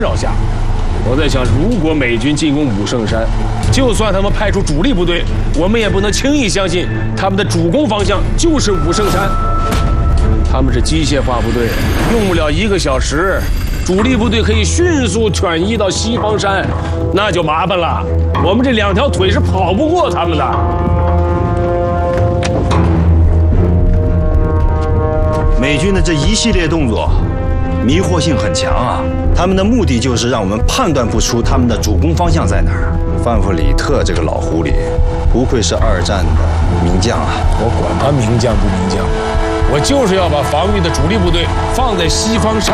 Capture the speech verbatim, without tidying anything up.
扰下，我在想，如果美军进攻武圣山，就算他们派出主力部队，我们也不能轻易相信他们的主攻方向就是武圣山。他们是机械化部队，用不了一个小时，主力部队可以迅速转移到西方山，那就麻烦了。我们这两条腿是跑不过他们的。 美军的这一系列动作，迷惑性很强啊！他们的目的就是让我们判断不出他们的主攻方向在哪儿。范弗里特这个老狐狸，不愧是二战的名将啊！ 我管他名将不名将，我就是要把防御的主力部队放在西方山。